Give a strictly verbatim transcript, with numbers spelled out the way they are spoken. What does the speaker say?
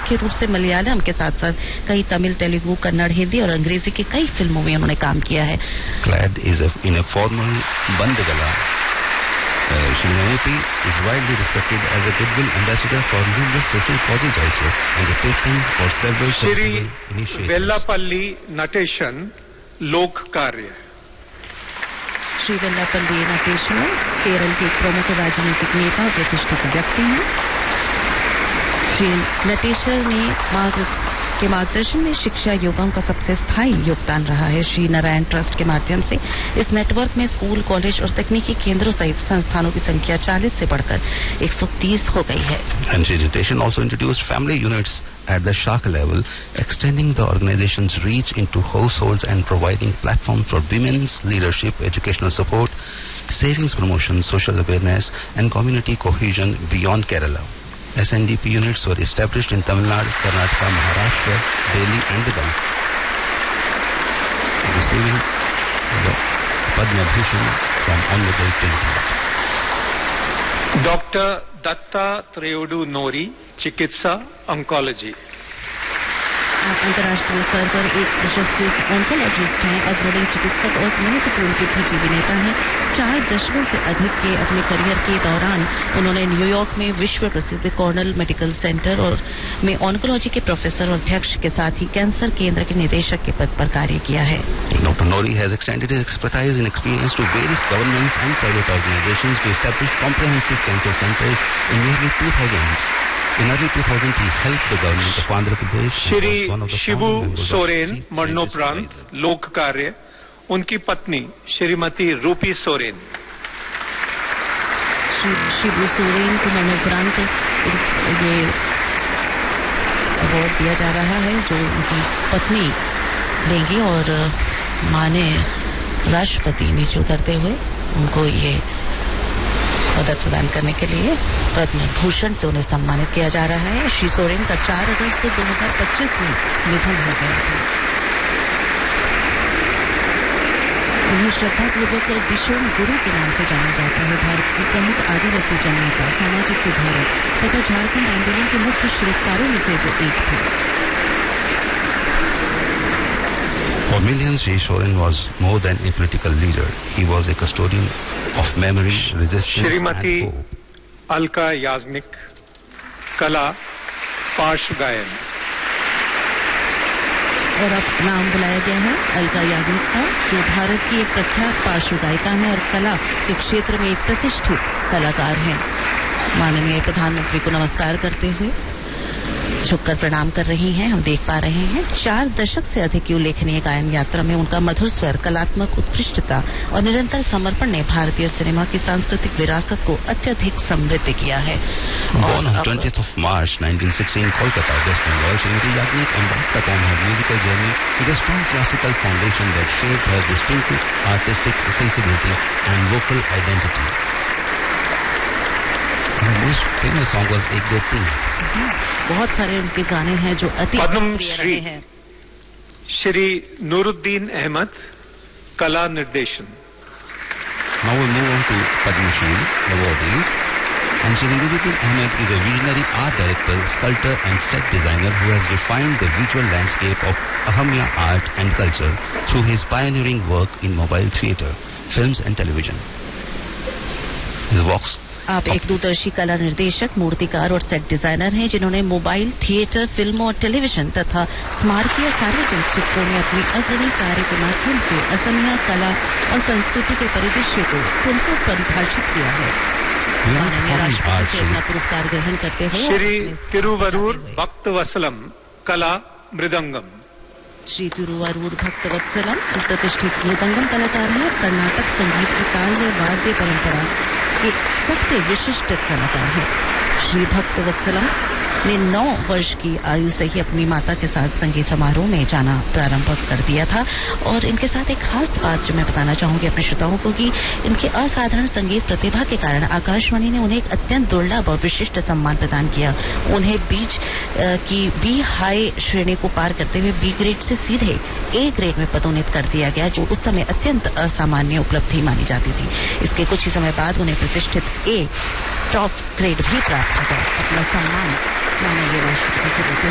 मुख्य रूप से मलयालम के साथ साथ कई तमिल, तेलुगु, कन्नड़, हिंदी और अंग्रेजी की कई फिल्मों में उन्होंने काम किया है. Clad is a, in a formal bandagala. Uh, Srinivati is widely respected as a goodwill ambassador for numerous social causes also, and a patron for several charitable initiatives. Vellapalli Nateshan, लोक कार्य. श्री वेल्लापल्ली नटेश्वर केरल के प्रमुख राजनीतिक नेता और प्रतिष्ठित व्यक्ति हैं. श्री नटेश्वर ने मार्ग के मार्गदर्शन में शिक्षा युवाओं का सबसे स्थायी योगदान रहा है. श्री नारायण ट्रस्ट के माध्यम से इस नेटवर्क में स्कूल, कॉलेज और तकनीकी केंद्रों सहित संस्थानों की संख्या चालीस से बढ़कर एक सौ तीस हो गई है. And Shri Nitesh also introduced family units at the Shaka level, extending the organization's reach into households and providing platforms for women's leadership, educational support, savings promotion, social awareness, and community cohesion beyond Kerala. S N D P units were established in Tamil Nadu, Karnataka, Maharashtra, Delhi, and Bengal, receiving the Padma Bhushan from Honorable President. Doctor Datta Trayudu Nori, चिकित्सा, oncology. आप अंतर्राष्ट्रीय स्तर पर एक प्रशस्तित oncologist हैं, अग्रणी चिकित्सक और महत्वपूर्ण बुद्धिजीवी नेता हैं. चार दशकों से अधिक के अपने करियर के दौरान उन्होंने न्यूयॉर्क में विश्व प्रसिद्ध कॉर्नेल मेडिकल सेंटर और में ऑन्कोलॉजी के प्रोफेसर और अध्यक्ष के साथ ही कैंसर केंद्र के निदेशक के पद पर कार्य किया है. Doctor Nori has extended his expertise and experience to various governments and private organizations to establish comprehensive cancer centers in nearly two thousand. In early two thousand, he helped the government of Andhra Pradesh. Shri Shibu Soren मरणोपरांत, लोक कार्य. उनकी पत्नी श्रीमती रूपी सोरेन. श्री शिबू सोरेन को मरणोपरांत ये award दिया जा रहा है जो उनकी पत्नी लेंगी और माननीय राष्ट्रपति नीचे उतरते हुए उनको ये मदद प्रदान करने के लिए पद्म भूषण से उन्हें सम्मानित किया जा रहा है. श्री सोरेन का चार अगस्त दो हज़ार पच्चीस में निधन हो गया था. उन्हें श्रद्धापूर्वक दिशोम गुरु के नाम से जाना जाता है. भारत के प्रमुख आदिवासी जननेता, सामाजिक सुधारक तथा झारखंड आंदोलन के मुख्य शिरस्तारों में से वो एक थे. For millions, Shri Soren was more than a political leader. He was a custodian of memory, resistance, Shrimati and hope. Alka Yagnik, कला, पार्श्व गायन. और अब नाम बुलाया गया है अलका याग्निक का, जो भारत की एक प्रख्यात पार्श्व गायिका है और कला के क्षेत्र में एक प्रतिष्ठित कलाकार हैं. माननीय प्रधानमंत्री को नमस्कार करते हुए झुककर प्रणाम कर रही हैं. हम देख पा रहे हैं चार दशक से अधिक की उल्लेखनीय गायन यात्रा में उनका मधुर स्वर, कलात्मक उत्कृष्टता और निरंतर समर्पण ने भारतीय सिनेमा की सांस्कृतिक विरासत को अत्यधिक समृद्ध किया है. Born on twentieth of March nineteen sixty in Kolkata, West Bengal, Srimati Yagnik embarked upon her musical journey with a strong classical foundation that shaped her distinctive artistic sensibility and vocal identity. Her most famous song was Ek Do Teen. बहुत सारे उनके गाने हैं जो अति पद्म प्रिय श्री रहे हैं. श्री नूरुद्दीन अहमद, कला निर्देशन. Now we move on to Padma Shri awardees. And Shri Nurudin Ahmed is a visionary art director, sculptor and set designer who has refined the visual landscape of Ahamya art and culture through his pioneering work in mobile theatre, films and television. His works आप एक दूरदर्शी कला निर्देशक, मूर्तिकार और set designer हैं जिन्होंने mobile, theatre, फिल्मों और टेलीविजन तथा स्मारकीय सार्वजनिक चित्रों में अपनी अग्रणी कार्य के माध्यम से असमिया कला और संस्कृति के परिदृश्य को तुमको परिभाषित किया है. माननीय राष्ट्रपति से अपना पुरस्कार ग्रहण करते हुए श्री तिरुवरूर भक्तवत्सलम, कला, मृदंगम. श्री तिरुवरूर भक्तवत्सलम प्रतिष्ठित मृदंगम कलाकार हैं. कर्नाटक संगीत की ताल वाद्य परंपरा के सबसे विशिष्ट कलाकार हैं. श्री भक्तवत्सलम ने नौ वर्ष की आयु से ही अपनी माता के साथ संगीत समारोह में जाना प्रारंभ कर दिया था. और इनके साथ एक खास बात जो मैं बताना चाहूंगी अपने श्रोताओं को कि इनके असाधारण संगीत प्रतिभा के कारण आकाशवाणी ने उन्हें एक अत्यंत दुर्लभ और विशिष्ट सम्मान प्रदान किया. उन्हें बीच की बी हाई श्रेणी को पार करते हुए बी ग्रेड से सीधे ए ग्रेड में पदोन्नत कर दिया गया, जो उस समय अत्यंत असामान्य उपलब्धि मानी जाती थी. इसके कुछ ही समय बाद उन्हें प्रतिष्ठित ए टॉप ग्रेड भी प्राप्त हो गया. अपना सम्मान माननीय राष्ट्रपति को देते